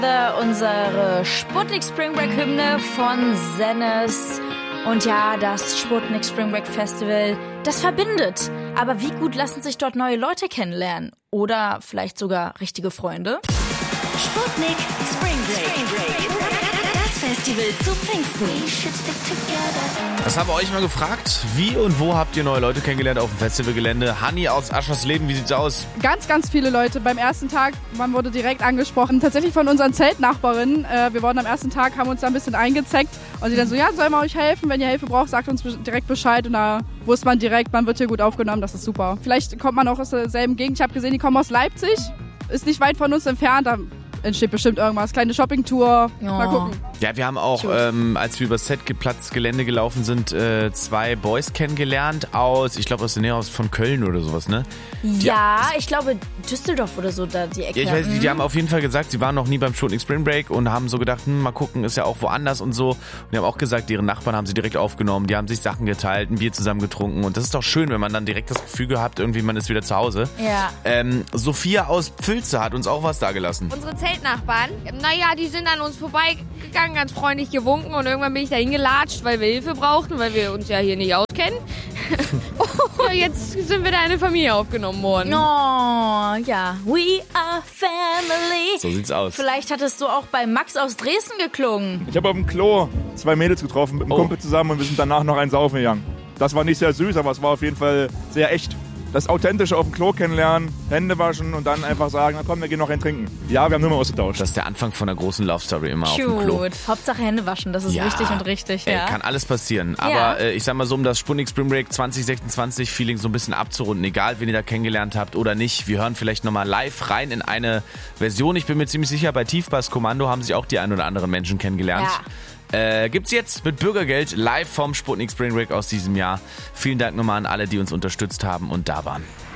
Unsere Sputnik Spring Break Hymne von Sennes. Und ja, das Sputnik Spring Break Festival, das verbindet. Aber wie gut lassen sich dort neue Leute kennenlernen? Oder vielleicht sogar richtige Freunde? Sputnik Spring Break. Das Festival zu Pfingsten. Das haben wir euch mal gefragt. Wie und wo habt ihr neue Leute kennengelernt auf dem Festivalgelände? Hanni aus Aschersleben, wie sieht's aus? Ganz, ganz viele Leute. Beim ersten Tag, man wurde direkt angesprochen. Tatsächlich von unseren Zeltnachbarinnen. Wir wurden am ersten Tag, haben uns da ein bisschen eingezeckt. Und sie dann so, ja, sollen wir euch helfen? Wenn ihr Hilfe braucht, sagt uns direkt Bescheid. Und da wusste man direkt, man wird hier gut aufgenommen. Das ist super. Vielleicht kommt man auch aus derselben Gegend. Ich habe gesehen, die kommen aus Leipzig. Ist nicht weit von uns entfernt. Da entsteht bestimmt irgendwas. Kleine Shoppingtour. Ja. Mal gucken. Ja, wir haben auch, als wir über das Gelände gelaufen sind, 2 Boys kennengelernt aus, ich glaube aus der Nähe von Köln oder sowas, ne? Ich glaube Düsseldorf oder so, da die Ecke. Ja, ich weiß nicht, die haben auf jeden Fall gesagt, sie waren noch nie beim Sputnik Spring Break und haben so gedacht, mal gucken, ist ja auch woanders und so. Und die haben auch gesagt, deren Nachbarn haben sie direkt aufgenommen, die haben sich Sachen geteilt, ein Bier zusammen getrunken und das ist doch schön, wenn man dann direkt das Gefühl gehabt, irgendwie man ist wieder zu Hause. Ja. Sophia aus Pfülze hat uns auch was da gelassen. Unsere Zeltnachbarn, naja, die sind an uns vorbeigegangen, ganz freundlich gewunken und irgendwann bin ich da hingelatscht, weil wir Hilfe brauchten, weil wir uns ja hier nicht auskennen. Und jetzt sind wir da in eine Familie aufgenommen worden. Oh, ja. We are family. So sieht's aus. Vielleicht hat es so auch bei Max aus Dresden geklungen. Ich habe auf dem Klo 2 Mädels getroffen mit einem Kumpel zusammen und wir sind danach noch einen saufen gegangen. Das war nicht sehr süß, aber es war auf jeden Fall sehr echt. Das Authentische auf dem Klo kennenlernen, Hände waschen und dann einfach sagen, na komm, wir gehen noch ein trinken. Ja, wir haben Nummer ausgetauscht. Das ist der Anfang von einer großen Love Story immer auf dem Klo. Cute. Hauptsache Hände waschen, das ist wichtig und richtig. Ja. Kann alles passieren. Aber ich sag mal so, um das Sputnik Spring Break 2026 Feeling so ein bisschen abzurunden, egal wen ihr da kennengelernt habt oder nicht, wir hören vielleicht nochmal live rein in eine Version. Ich bin mir ziemlich sicher, bei Tiefbasskommando haben sich auch die ein oder anderen Menschen kennengelernt. Gibt's jetzt mit Bürgergeld live vom Sputnik Spring Break aus diesem Jahr. Vielen Dank nochmal an alle, die uns unterstützt haben und da waren.